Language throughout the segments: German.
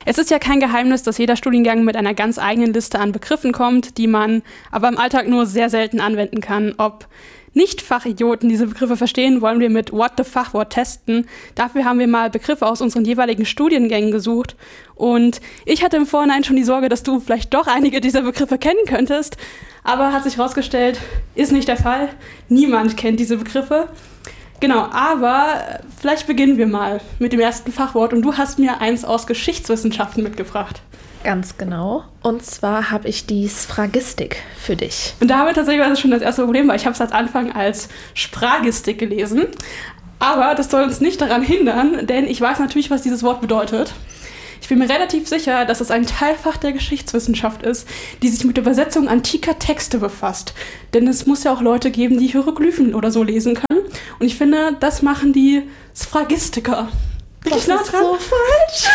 Es ist ja kein Geheimnis, dass jeder Studiengang mit einer ganz eigenen Liste an Begriffen kommt, die man aber im Alltag nur sehr selten anwenden kann. Ob Nicht-Fachidioten diese Begriffe verstehen, wollen wir mit What the Fachwort testen. Dafür haben wir mal Begriffe aus unseren jeweiligen Studiengängen gesucht. Und ich hatte im Vorhinein schon die Sorge, dass du vielleicht doch einige dieser Begriffe kennen könntest. Aber hat sich herausgestellt, ist nicht der Fall. Niemand kennt diese Begriffe. Genau, aber vielleicht beginnen wir mal mit dem ersten Fachwort. Und du hast mir eins aus Geschichtswissenschaften mitgebracht. Ganz genau. Und zwar habe ich die Sphragistik für dich. Und da haben wir tatsächlich schon das erste Problem, weil ich habe es am Anfang als Spragistik gelesen. Aber das soll uns nicht daran hindern, denn ich weiß natürlich, was dieses Wort bedeutet. Ich bin mir relativ sicher, dass es ein Teilfach der Geschichtswissenschaft ist, die sich mit der Übersetzung antiker Texte befasst. Denn es muss ja auch Leute geben, die Hieroglyphen oder so lesen können. Und ich finde, das machen die Sphragistiker. Das ist so falsch.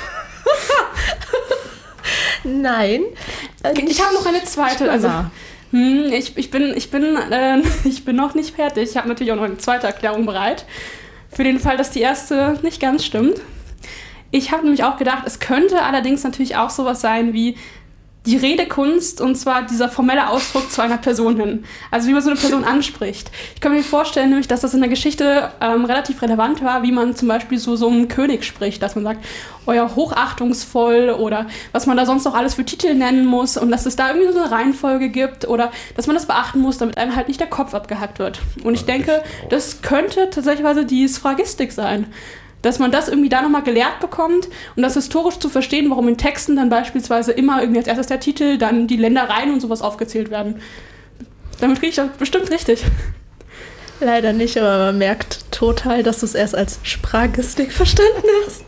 Nein. Ich habe noch eine zweite. Also, ich bin noch nicht fertig. Ich habe natürlich auch noch eine zweite Erklärung bereit. Für den Fall, dass die erste nicht ganz stimmt. Ich habe nämlich auch gedacht, es könnte allerdings natürlich auch sowas sein wie die Redekunst, und zwar dieser formelle Ausdruck zu einer Person hin. Also wie man so eine Person anspricht. Ich kann mir vorstellen, nämlich, dass das in der Geschichte relativ relevant war, wie man zum Beispiel so einem König spricht, dass man sagt, euer hochachtungsvoll oder was man da sonst noch alles für Titel nennen muss und dass es da irgendwie so eine Reihenfolge gibt oder dass man das beachten muss, damit einem halt nicht der Kopf abgehackt wird. Und ich denke, das könnte tatsächlich die Sphragistik sein. Dass man das irgendwie da nochmal gelehrt bekommt und das historisch zu verstehen, warum in Texten dann beispielsweise immer irgendwie als erstes der Titel, dann die Ländereien und sowas aufgezählt werden. Damit kriege ich das bestimmt richtig. Leider nicht, aber man merkt total, dass du es erst als Spragistik verstanden hast.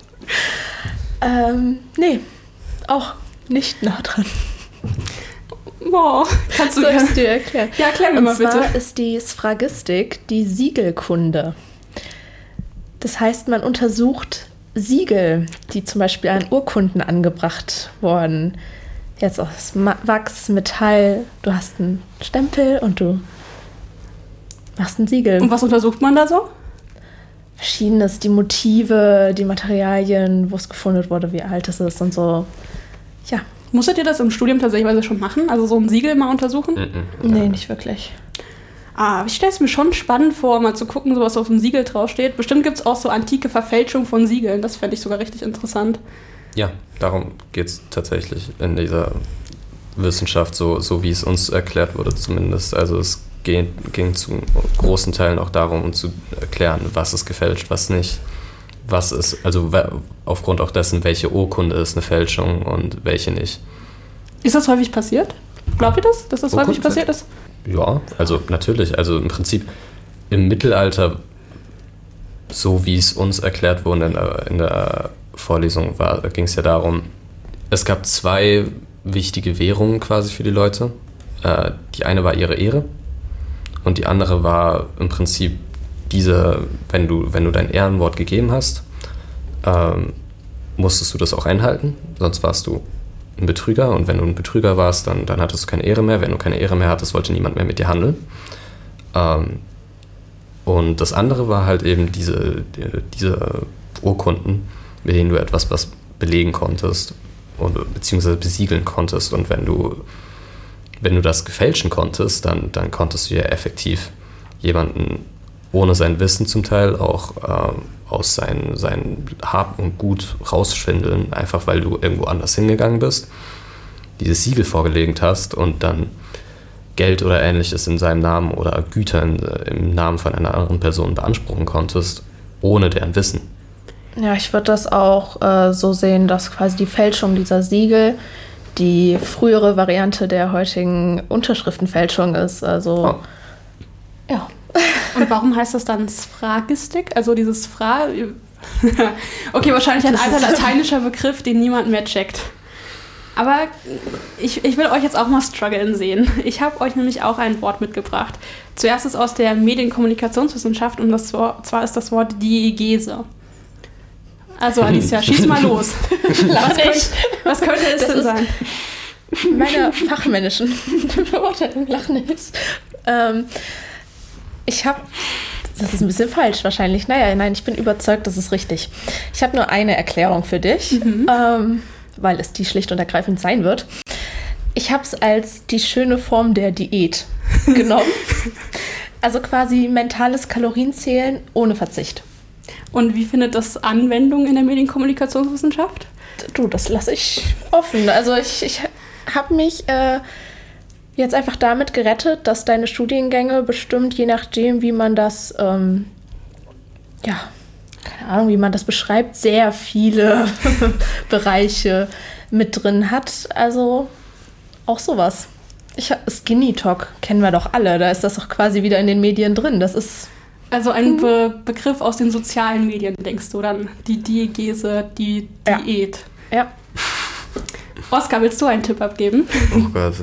Nee, auch nicht nah dran. Boah, kannst du das dir erklären? Ja, erklär mir mal bitte. Und zwar ist die Sphragistik die Siegelkunde. Das heißt, man untersucht Siegel, die zum Beispiel an Urkunden angebracht wurden. Jetzt aus Wachs, Metall. Du hast einen Stempel und du machst ein Siegel. Und was untersucht man da so? Verschiedenes, die Motive, die Materialien, wo es gefunden wurde, wie alt es ist und so. Ja. Musstet ihr das im Studium tatsächlich schon machen? Also so ein Siegel mal untersuchen? Nee, nicht wirklich. Ich stelle es mir schon spannend vor, mal zu gucken, so was auf dem Siegel draufsteht. Bestimmt gibt es auch so antike Verfälschung von Siegeln. Das fände ich sogar richtig interessant. Ja, darum geht es tatsächlich in dieser Wissenschaft, so wie es uns erklärt wurde zumindest. Also es ging zu großen Teilen auch darum, um zu erklären, was ist gefälscht, was nicht. Was ist, also aufgrund auch dessen, welche Urkunde ist eine Fälschung und welche nicht. Ist das häufig passiert? Glaubt ihr das, dass das häufig passiert ist? Ja, also natürlich. Also im Prinzip im Mittelalter, so wie es uns erklärt wurde in der Vorlesung, ging es ja darum, es gab zwei wichtige Währungen quasi für die Leute. Die eine war ihre Ehre und die andere war im Prinzip diese, wenn du dein Ehrenwort gegeben hast, musstest du das auch einhalten, sonst warst du ein Betrüger, und wenn du ein Betrüger warst, dann hattest du keine Ehre mehr. Wenn du keine Ehre mehr hattest, wollte niemand mehr mit dir handeln. Und das andere war halt eben diese Urkunden, mit denen du etwas belegen konntest beziehungsweise besiegeln konntest. Und wenn du das gefälschen konntest, dann konntest du ja effektiv jemanden ohne sein Wissen zum Teil auch aus sein Hab und Gut rausschwindeln, einfach weil du irgendwo anders hingegangen bist, dieses Siegel vorgelegt hast und dann Geld oder Ähnliches in seinem Namen oder Güter im Namen von einer anderen Person beanspruchen konntest, ohne deren Wissen. Ja, ich würde das auch so sehen, dass quasi die Fälschung dieser Siegel die frühere Variante der heutigen Unterschriftenfälschung ist. Also, ja. Und warum heißt das dann Sphragistik? Also dieses Okay, wahrscheinlich ein alter lateinischer Begriff, den niemand mehr checkt. Aber ich will euch jetzt auch mal strugglen sehen. Ich habe euch nämlich auch ein Wort mitgebracht. Zuerst ist aus der Medienkommunikationswissenschaft und zwar ist das Wort Diegese. Also Alicia, schieß mal los. Was könnte es denn sein? Meine fachmännischen Beurteilung lachen ist. Ich habe Das ist ein bisschen falsch wahrscheinlich. Naja, nein, ich bin überzeugt, das ist richtig. Ich habe nur eine Erklärung für dich, weil es die schlicht und ergreifend sein wird. Ich habe es als die schöne Form der Diät genommen. Also quasi mentales Kalorienzählen ohne Verzicht. Und wie findet das Anwendung in der Medienkommunikationswissenschaft? Du, das lasse ich offen. Also ich habe mich jetzt einfach damit gerettet, dass deine Studiengänge bestimmt, je nachdem, wie man das, keine Ahnung, wie man das beschreibt, sehr viele Bereiche mit drin hat. Also auch sowas. Skinny Talk kennen wir doch alle. Da ist das doch quasi wieder in den Medien drin. Das ist... Also ein Begriff aus den sozialen Medien, denkst du dann? Die Diägese, die Diät. Ja. Oskar, willst du einen Tipp abgeben? Oh Gott,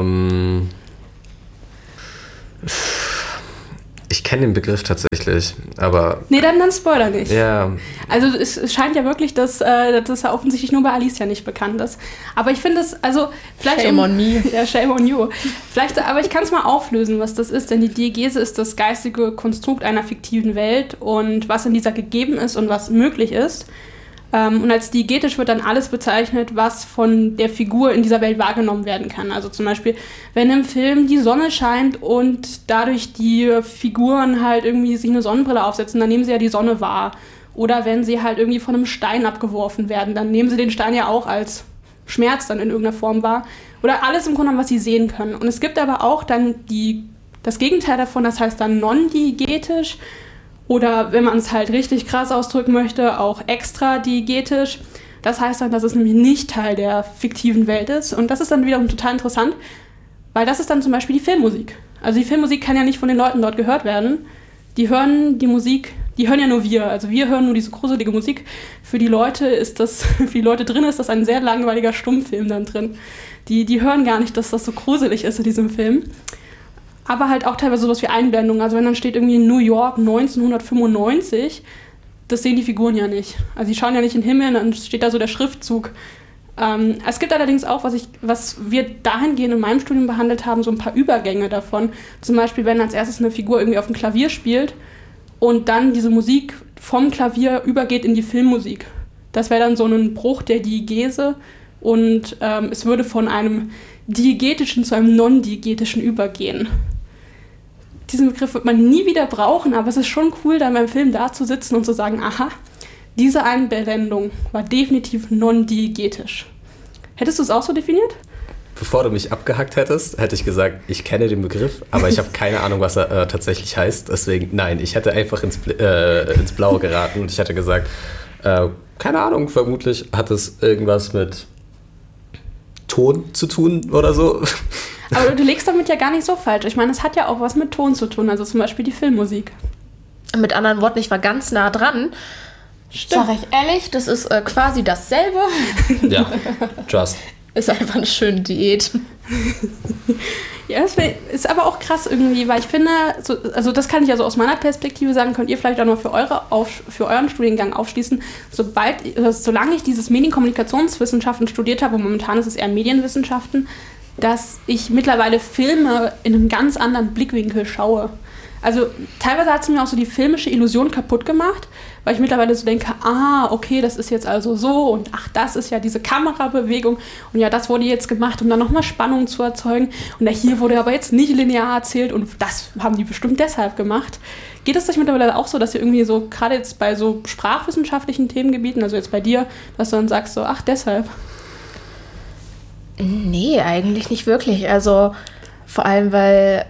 ich kenne den Begriff tatsächlich, aber... Nee, dann spoiler nicht. Ja. Also es scheint ja wirklich, dass das ja offensichtlich nur bei Alicia nicht bekannt ist. Aber ich finde es, also vielleicht... Shame on me. Ja, shame on you. Vielleicht, aber ich kann es mal auflösen, was das ist. Denn die Diägese ist das geistige Konstrukt einer fiktiven Welt und was in dieser gegeben ist und was möglich ist. Und als diegetisch wird dann alles bezeichnet, was von der Figur in dieser Welt wahrgenommen werden kann. Also zum Beispiel, wenn im Film die Sonne scheint und dadurch die Figuren halt irgendwie sich eine Sonnenbrille aufsetzen, dann nehmen sie ja die Sonne wahr. Oder wenn sie halt irgendwie von einem Stein abgeworfen werden, dann nehmen sie den Stein ja auch als Schmerz dann in irgendeiner Form wahr. Oder alles im Grunde genommen, was sie sehen können. Und es gibt aber auch dann das Gegenteil davon, das heißt dann non-diegetisch. Oder wenn man es halt richtig krass ausdrücken möchte, auch extra diegetisch. Das heißt dann, dass es nämlich nicht Teil der fiktiven Welt ist. Und das ist dann wiederum total interessant, weil das ist dann zum Beispiel die Filmmusik. Also die Filmmusik kann ja nicht von den Leuten dort gehört werden. Die hören die Musik, die hören ja nur wir. Also wir hören nur diese gruselige Musik. Für die Leute drin ist das ein sehr langweiliger Stummfilm dann drin. Die hören gar nicht, dass das so gruselig ist in diesem Film. Aber halt auch teilweise sowas wie Einblendungen. Also wenn dann steht irgendwie in New York 1995, das sehen die Figuren ja nicht. Also die schauen ja nicht in den Himmel, dann steht da so der Schriftzug. Es gibt allerdings auch, was wir dahingehend in meinem Studium behandelt haben, so ein paar Übergänge davon. Zum Beispiel, wenn als erstes eine Figur irgendwie auf dem Klavier spielt und dann diese Musik vom Klavier übergeht in die Filmmusik. Das wäre dann so ein Bruch der Diegese und es würde von einem diegetischen zu einem non-diegetischen übergehen. Diesen Begriff wird man nie wieder brauchen, aber es ist schon cool, dann beim Film da zu sitzen und zu sagen, aha, diese Einblendung war definitiv non-diegetisch. Hättest du es auch so definiit? Bevor du mich abgehackt hättest, hätte ich gesagt, ich kenne den Begriff, aber ich habe keine Ahnung, was er tatsächlich heißt. Deswegen, nein, ich hätte einfach ins Blaue geraten und ich hätte gesagt, keine Ahnung, vermutlich hat es irgendwas mit Ton zu tun oder so. Aber du legst damit ja gar nicht so falsch. Ich meine, es hat ja auch was mit Ton zu tun, also zum Beispiel die Filmmusik. Mit anderen Worten, ich war ganz nah dran. Stimmt. Sag ich ehrlich, das ist quasi dasselbe. Ja, just. Ist einfach eine schöne Diät. Ja, das ist aber auch krass irgendwie, weil ich finde, also das kann ich ja so aus meiner Perspektive sagen, könnt ihr vielleicht auch noch für euren Studiengang aufschließen. Solange ich dieses Medienkommunikationswissenschaften studiert habe, und momentan ist es eher Medienwissenschaften, dass ich mittlerweile Filme in einem ganz anderen Blickwinkel schaue. Also teilweise hat es mir auch so die filmische Illusion kaputt gemacht, weil ich mittlerweile so denke, okay, das ist jetzt also so und ach, das ist ja diese Kamerabewegung und ja, das wurde jetzt gemacht, um dann nochmal Spannung zu erzeugen und hier wurde aber jetzt nicht linear erzählt und das haben die bestimmt deshalb gemacht. Geht es euch mittlerweile auch so, dass ihr irgendwie so, gerade jetzt bei so sprachwissenschaftlichen Themengebieten, also jetzt bei dir, dass du dann sagst so, ach, deshalb? Nee, eigentlich nicht wirklich. Also vor allem, weil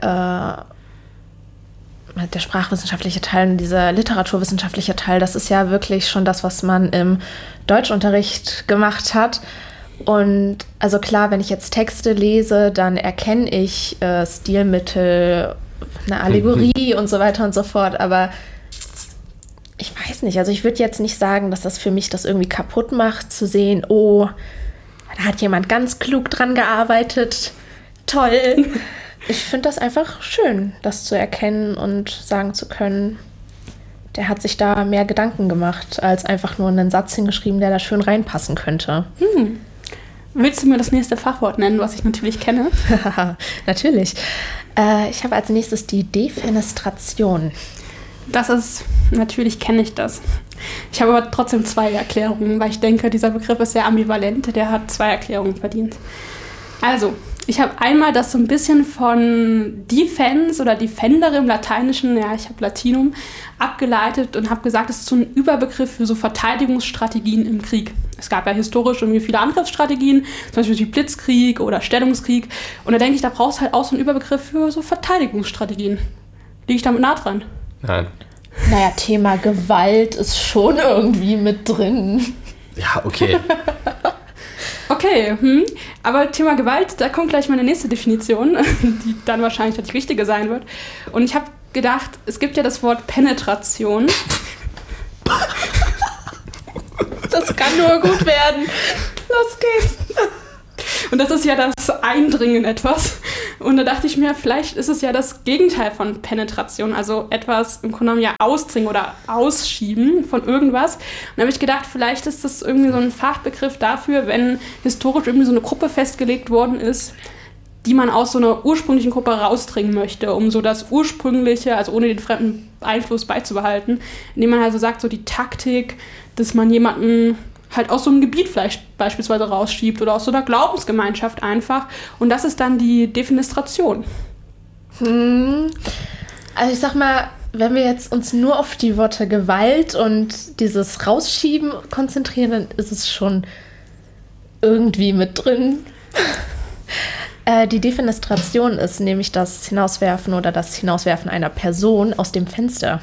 der sprachwissenschaftliche Teil und dieser literaturwissenschaftliche Teil, das ist ja wirklich schon das, was man im Deutschunterricht gemacht hat. Und also klar, wenn ich jetzt Texte lese, dann erkenne ich Stilmittel, eine Allegorie und so weiter und so fort. Aber ich weiß nicht, also ich würde jetzt nicht sagen, dass das für mich das irgendwie kaputt macht, zu sehen, oh, da hat jemand ganz klug dran gearbeitet. Toll. Ich finde das einfach schön, das zu erkennen und sagen zu können, der hat sich da mehr Gedanken gemacht, als einfach nur einen Satz hingeschrieben, der da schön reinpassen könnte. Willst du mir das nächste Fachwort nennen, was ich natürlich kenne? Natürlich. Ich habe als nächstes die Defenestration. Natürlich kenne ich das. Ich habe aber trotzdem 2 Erklärungen, weil ich denke, dieser Begriff ist sehr ambivalent. Der hat 2 Erklärungen verdient. Also, ich habe einmal das so ein bisschen von Defense oder Defendere im Lateinischen, ja, ich habe Latinum, abgeleitet und habe gesagt, es ist so ein Überbegriff für so Verteidigungsstrategien im Krieg. Es gab ja historisch irgendwie viele Angriffsstrategien, zum Beispiel wie Blitzkrieg oder Stellungskrieg. Und da denke ich, da brauchst du halt auch so einen Überbegriff für so Verteidigungsstrategien. Liege ich damit nah dran? Nein. Naja, Thema Gewalt ist schon irgendwie mit drin. Ja, okay. Okay, aber Thema Gewalt, da kommt gleich meine nächste Definition, die dann wahrscheinlich die richtige sein wird. Und ich habe gedacht, es gibt ja das Wort Penetration. Das kann nur gut werden. Los geht's. Und das ist ja das Eindringen in etwas. Und da dachte ich mir, vielleicht ist es ja das Gegenteil von Penetration, also etwas im Grunde genommen ja ausdringen oder ausschieben von irgendwas. Und da habe ich gedacht, vielleicht ist das irgendwie so ein Fachbegriff dafür, wenn historisch irgendwie so eine Gruppe festgelegt worden ist, die man aus so einer ursprünglichen Gruppe rausdringen möchte, um so das Ursprüngliche, also ohne den fremden Einfluss beizubehalten, indem man also sagt, so die Taktik, dass man jemanden halt aus so einem Gebiet vielleicht beispielsweise rausschiebt oder aus so einer Glaubensgemeinschaft einfach. Und das ist dann die Defenestration. Also ich sag mal, wenn wir jetzt uns nur auf die Worte Gewalt und dieses Rausschieben konzentrieren, dann ist es schon irgendwie mit drin. Die Defenestration ist nämlich das Hinauswerfen oder das Hinauswerfen einer Person aus dem Fenster.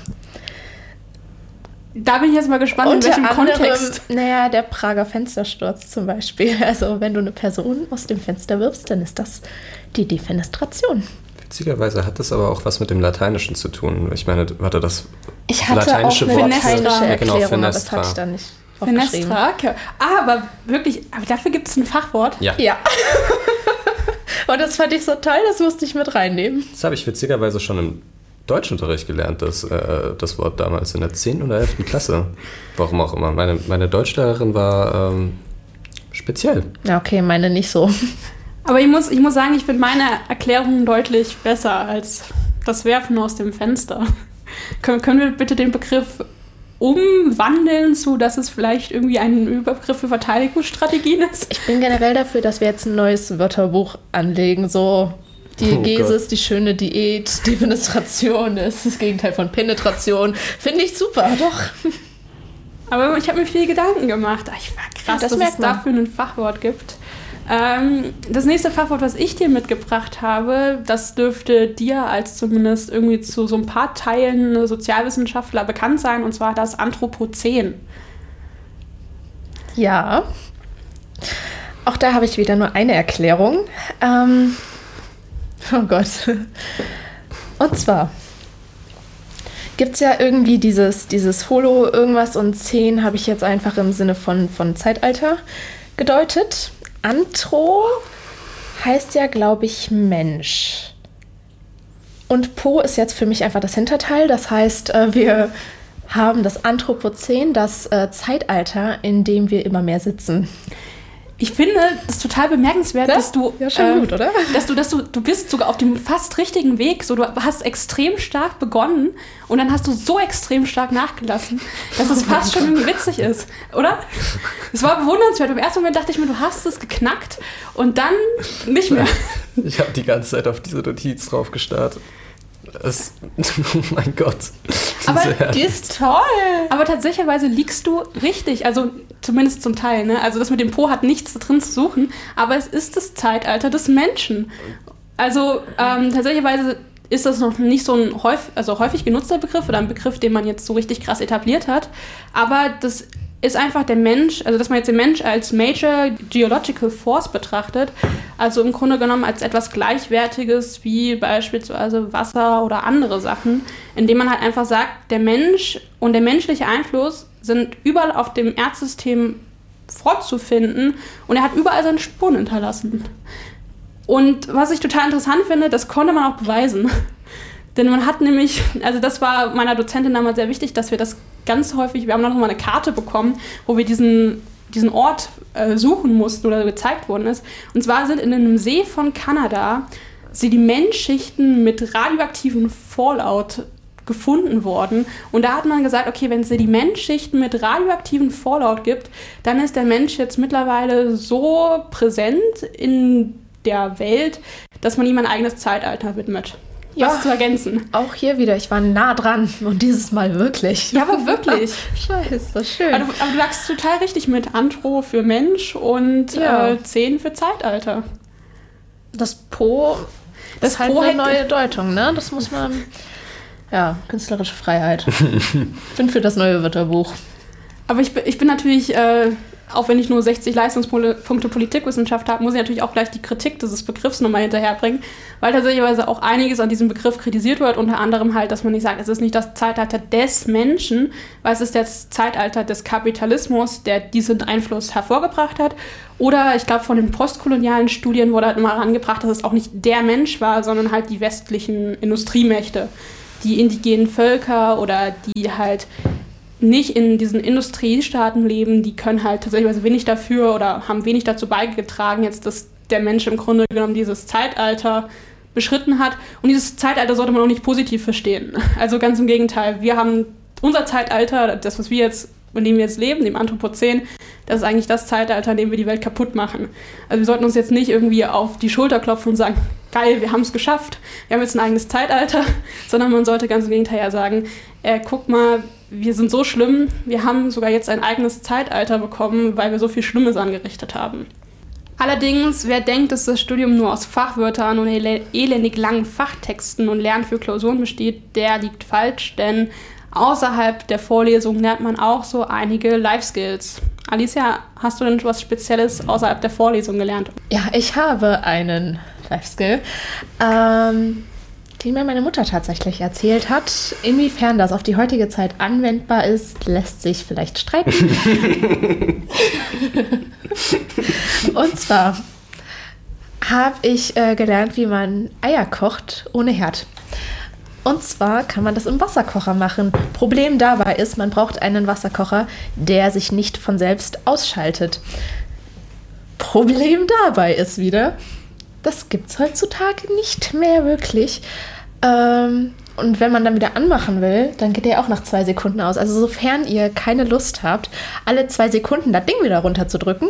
Da bin ich jetzt mal gespannt, in welchem Kontext. Naja, der Prager Fenstersturz zum Beispiel. Also wenn du eine Person aus dem Fenster wirfst, dann ist das die Defenestration. Witzigerweise hat das aber auch was mit dem Lateinischen zu tun. Ich meine, warte, das ich hatte lateinische auch eine Wort lateinische Erklärung, Fenestra. aber das hatte ich dann nicht aufgeschrieben. Fenestra, okay. Aber wirklich, aber dafür gibt es ein Fachwort. Ja. Und das fand ich so toll, das musste ich mit reinnehmen. Das habe ich witzigerweise schon im Deutschunterricht gelernt, das Wort damals in der 10. oder 11. Klasse. Warum auch immer. Meine Deutschlehrerin war speziell. Ja, okay, meine nicht so. Aber ich muss sagen, ich finde meine Erklärung deutlich besser als das Werfen aus dem Fenster. Können wir bitte den Begriff umwandeln zu, dass es vielleicht irgendwie ein Überbegriff für Verteidigungsstrategien ist? Ich bin generell dafür, dass wir jetzt ein neues Wörterbuch anlegen, so Diegesis, die schöne Diät, Defenestration ist das Gegenteil von Penetration. Finde ich super, doch. Aber ich habe mir viel Gedanken gemacht. Ich war krass, dass es dafür ein Fachwort gibt. Das nächste Fachwort, was ich dir mitgebracht habe, das dürfte dir als zumindest irgendwie zu so ein paar Teilen Sozialwissenschaftler bekannt sein, und zwar das Anthropozän. Ja. Auch da habe ich wieder nur eine Erklärung. Oh Gott. Und zwar gibt es ja irgendwie dieses Holo irgendwas und 10 habe ich jetzt einfach im Sinne von Zeitalter gedeutet. Anthro heißt ja, glaube ich, Mensch. Und Po ist jetzt für mich einfach das Hinterteil. Das heißt, wir haben das Anthropozän, das Zeitalter, in dem wir immer mehr sitzen. Ich finde das total bemerkenswert, ja? Dass du, ja, schon gut, oder? Du bist sogar auf dem fast richtigen Weg. So, du hast extrem stark begonnen und dann hast du so extrem stark nachgelassen, dass es fast schon irgendwie witzig ist, oder? Es war bewundernswert. Im ersten Moment dachte ich mir, du hast es geknackt und dann nicht mehr. Ich habe die ganze Zeit auf diese Notiz drauf gestarrt. Oh mein Gott. Aber die ist toll. Aber tatsächlicherweise liegst du richtig, also zumindest zum Teil. Ne? Also das mit dem Po hat nichts drin zu suchen, aber es ist das Zeitalter des Menschen. Also tatsächlicherweise ist das noch nicht so ein häufig genutzter Begriff oder ein Begriff, den man jetzt so richtig krass etabliert hat. Aber das ist einfach der Mensch, also dass man jetzt den Mensch als Major Geological Force betrachtet, also im Grunde genommen als etwas Gleichwertiges wie beispielsweise Wasser oder andere Sachen, indem man halt einfach sagt, der Mensch und der menschliche Einfluss sind überall auf dem Erdsystem vorzufinden und er hat überall seine Spuren hinterlassen. Und was ich total interessant finde, das konnte man auch beweisen. Denn man hat nämlich, also das war meiner Dozentin damals sehr wichtig, dass wir das ganz häufig, wir haben dann noch mal eine Karte bekommen, wo wir diesen Ort suchen mussten oder gezeigt worden ist. Und zwar sind in einem See von Kanada die Menschschichten mit radioaktivem Fallout gefunden worden. Und da hat man gesagt, okay, wenn es Sedimentschichten mit radioaktivem Fallout gibt, dann ist der Mensch jetzt mittlerweile so präsent in der Welt, dass man ihm ein eigenes Zeitalter widmet. Was zu ergänzen. Auch hier wieder, ich war nah dran und dieses Mal wirklich. Ja, aber wirklich. Scheiße, schön. Aber du lagst total richtig mit Anthro für Mensch und 10 für Zeitalter. Das Po ist halt eine neue Deutung, ne? Das muss man... Ja, künstlerische Freiheit. Ich bin für das neue Wörterbuch. Aber ich bin natürlich... auch wenn ich nur 60 Leistungspunkte Politikwissenschaft habe, muss ich natürlich auch gleich die Kritik dieses Begriffs nochmal hinterherbringen, weil tatsächlich auch einiges an diesem Begriff kritisiert wird, unter anderem halt, dass man nicht sagt, es ist nicht das Zeitalter des Menschen, weil es ist das Zeitalter des Kapitalismus, der diesen Einfluss hervorgebracht hat. Oder ich glaube, von den postkolonialen Studien wurde halt immer herangebracht, dass es auch nicht der Mensch war, sondern halt die westlichen Industriemächte, die indigenen Völker oder die halt nicht in diesen Industriestaaten leben, die können halt tatsächlich wenig dafür oder haben wenig dazu beigetragen, jetzt, dass der Mensch im Grunde genommen dieses Zeitalter beschritten hat. Und dieses Zeitalter sollte man auch nicht positiv verstehen. Also ganz im Gegenteil. Wir haben unser Zeitalter, das, was wir jetzt, in dem wir jetzt leben, dem Anthropozän, das ist eigentlich das Zeitalter, in dem wir die Welt kaputt machen. Also wir sollten uns jetzt nicht irgendwie auf die Schulter klopfen und sagen, geil, wir haben es geschafft, wir haben jetzt ein eigenes Zeitalter, sondern man sollte ganz im Gegenteil ja sagen, guck mal, wir sind so schlimm, wir haben sogar jetzt ein eigenes Zeitalter bekommen, weil wir so viel Schlimmes angerichtet haben. Allerdings, wer denkt, dass das Studium nur aus Fachwörtern und elendig langen Fachtexten und Lernen für Klausuren besteht, der liegt falsch, denn außerhalb der Vorlesung lernt man auch so einige Life-Skills. Alicia, hast du denn was Spezielles außerhalb der Vorlesung gelernt? Ja, ich habe einen Life-Skill, den mir meine Mutter tatsächlich erzählt hat. Inwiefern das auf die heutige Zeit anwendbar ist, lässt sich vielleicht streiten. Und zwar habe ich gelernt, wie man Eier kocht ohne Herd. Und zwar kann man das im Wasserkocher machen. Problem dabei ist, man braucht einen Wasserkocher, der sich nicht von selbst ausschaltet. Problem dabei ist wieder, das gibt es heutzutage nicht mehr wirklich. Und wenn man dann wieder anmachen will, dann geht der auch nach 2 Sekunden aus. Also sofern ihr keine Lust habt, alle 2 Sekunden das Ding wieder runterzudrücken,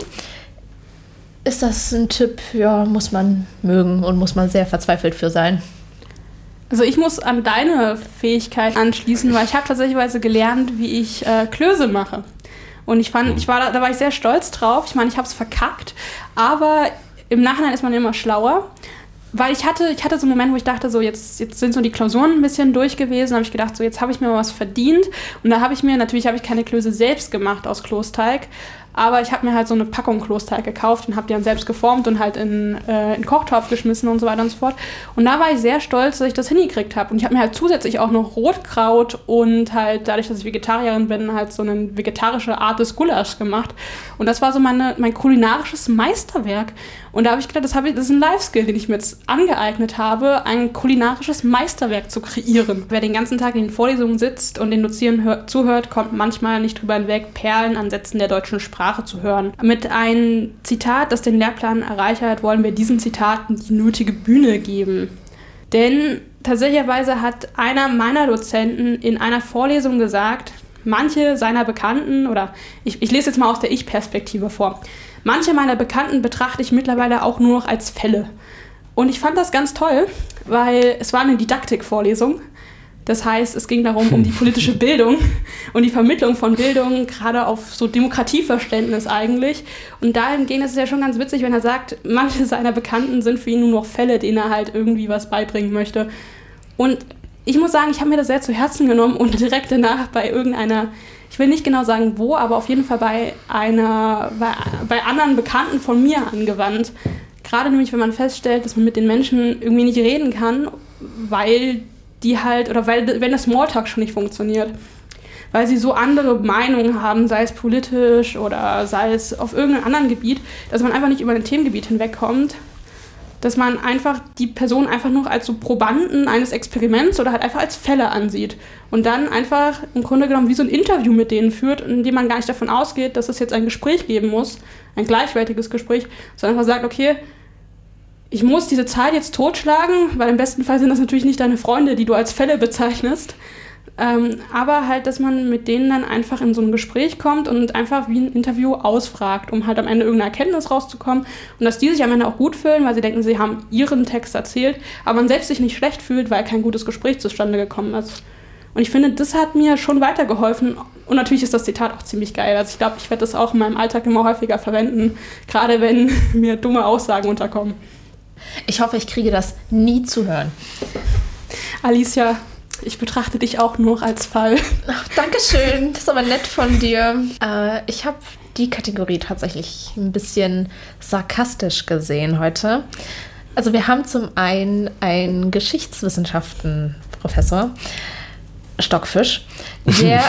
ist das ein Tipp, ja, muss man mögen und muss man sehr verzweifelt für sein. Also ich muss an deine Fähigkeit anschließen, weil ich habe tatsächlich gelernt, wie ich Klöße mache. Und da war ich sehr stolz drauf. Ich meine, ich habe es verkackt, aber im Nachhinein ist man immer schlauer. Weil ich hatte so einen Moment, wo ich dachte, so jetzt sind so die Klausuren ein bisschen durch gewesen, habe ich gedacht, so jetzt habe ich mir mal was verdient. Und da habe ich keine Klöße selbst gemacht aus Klosteig, aber ich habe mir halt so eine Packung Klosteig gekauft und habe die dann selbst geformt und halt in den Kochtopf geschmissen und so weiter und so fort. Und da war ich sehr stolz, dass ich das hingekriegt habe. Und ich habe mir halt zusätzlich auch noch Rotkraut und halt dadurch, dass ich Vegetarierin bin, halt so eine vegetarische Art des Gulaschs gemacht. Und das war so mein kulinarisches Meisterwerk. Und da habe ich gedacht, das ist ein Life-Skill, den ich mir jetzt angeeignet habe, ein kulinarisches Meisterwerk zu kreieren. Wer den ganzen Tag in den Vorlesungen sitzt und den Dozierenden zuhört, kommt manchmal nicht drüber hinweg, Perlen an Sätzen der deutschen Sprache zu hören. Mit einem Zitat, das den Lehrplan erreichert, wollen wir diesen Zitaten die nötige Bühne geben. Denn tatsächlicherweise hat einer meiner Dozenten in einer Vorlesung gesagt, manche seiner Bekannten, oder ich lese jetzt mal aus der Ich-Perspektive vor, manche meiner Bekannten betrachte ich mittlerweile auch nur noch als Fälle. Und ich fand das ganz toll, weil es war eine Didaktikvorlesung. Das heißt, es ging darum, um die politische Bildung und die Vermittlung von Bildung, gerade auf so Demokratieverständnis eigentlich. Und dahingehend ist es ja schon ganz witzig, wenn er sagt, manche seiner Bekannten sind für ihn nur noch Fälle, denen er halt irgendwie was beibringen möchte. Und ich muss sagen, ich habe mir das sehr zu Herzen genommen und direkt danach bei irgendeiner, ich will nicht genau sagen wo, aber auf jeden Fall bei anderen Bekannten von mir angewandt. Gerade nämlich, wenn man feststellt, dass man mit den Menschen irgendwie nicht reden kann, weil wenn der Smalltalk schon nicht funktioniert. Weil sie so andere Meinungen haben, sei es politisch oder sei es auf irgendeinem anderen Gebiet, dass man einfach nicht über ein Themengebiet hinwegkommt, dass man einfach die Person einfach nur als so Probanden eines Experiments oder halt einfach als Fälle ansieht und dann einfach im Grunde genommen wie so ein Interview mit denen führt, in dem man gar nicht davon ausgeht, dass es jetzt ein Gespräch geben muss, ein gleichwertiges Gespräch, sondern einfach sagt, okay, ich muss diese Zeit jetzt totschlagen, weil im besten Fall sind das natürlich nicht deine Freunde, die du als Fälle bezeichnest, Aber halt, dass man mit denen dann einfach in so ein Gespräch kommt und einfach wie ein Interview ausfragt, um halt am Ende irgendeine Erkenntnis rauszukommen und dass die sich am Ende auch gut fühlen, weil sie denken, sie haben ihren Text erzählt, aber man selbst sich nicht schlecht fühlt, weil kein gutes Gespräch zustande gekommen ist. Und ich finde, das hat mir schon weitergeholfen. Und natürlich ist das Zitat auch ziemlich geil. Also ich glaube, ich werde das auch in meinem Alltag immer häufiger verwenden, gerade wenn mir dumme Aussagen unterkommen. Ich hoffe, ich kriege das nie zu hören. Alicia, ich betrachte dich auch nur als Fall. Ach, Dankeschön, das ist aber nett von dir. Ich habe die Kategorie tatsächlich ein bisschen sarkastisch gesehen heute. Also wir haben zum einen Geschichtswissenschaften-Professor, Stockfisch, der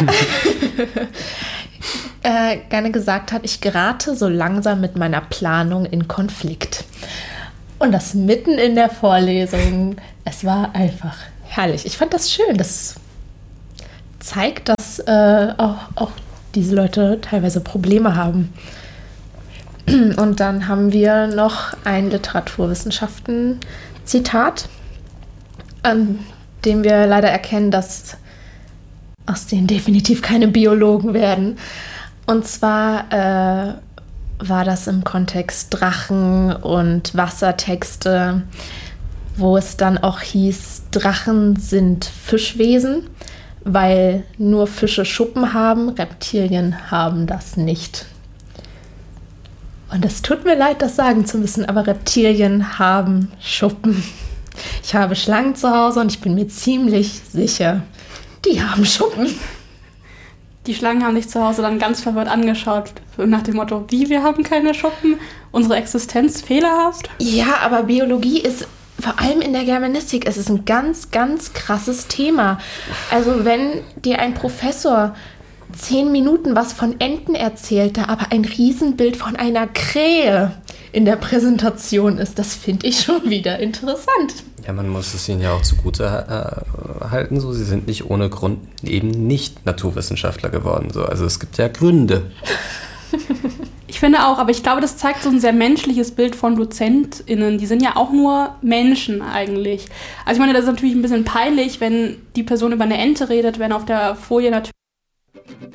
gerne gesagt hat, ich gerate so langsam mit meiner Planung in Konflikt. Und das mitten in der Vorlesung. Es war einfach herrlich. Ich fand das schön. Das zeigt, dass auch diese Leute teilweise Probleme haben. Und dann haben wir noch ein Literaturwissenschaften-Zitat, an dem wir leider erkennen, dass aus denen definitiv keine Biologen werden. Und zwar war das im Kontext Drachen und Wassertexte, wo es dann auch hieß, Drachen sind Fischwesen, weil nur Fische Schuppen haben, Reptilien haben das nicht. Und es tut mir leid, das sagen zu müssen, aber Reptilien haben Schuppen. Ich habe Schlangen zu Hause und ich bin mir ziemlich sicher, die haben Schuppen. Die Schlangen haben dich zu Hause dann ganz verwirrt angeschaut, nach dem Motto, wie, wir haben keine Schuppen? Unsere Existenz fehlerhaft? Ja, aber Biologie ist, vor allem in der Germanistik, es ist ein ganz, ganz krasses Thema. Also wenn dir ein Professor 10 Minuten was von Enten erzählt, da aber ein Riesenbild von einer Krähe in der Präsentation ist, das finde ich schon wieder interessant. Ja, man muss es ihnen ja auch zugute halten, so. Sie sind nicht ohne Grund eben nicht Naturwissenschaftler geworden. So. Also es gibt ja Gründe. Ich finde auch, aber ich glaube, das zeigt so ein sehr menschliches Bild von DozentInnen. Die sind ja auch nur Menschen eigentlich. Also ich meine, das ist natürlich ein bisschen peinlich, wenn die Person über eine Ente redet, wenn auf der Folie natürlich